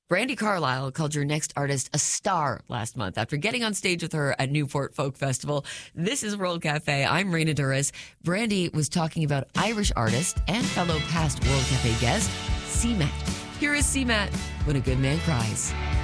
Brandy Carlisle called your next artist a star last month after getting on stage with her at Newport Folk Festival. This is World Cafe. I'm Raina Duras. Brandy was talking about Irish artist and fellow past World Cafe guest, CMAT. Here is CMAT, When a Good Man Cries.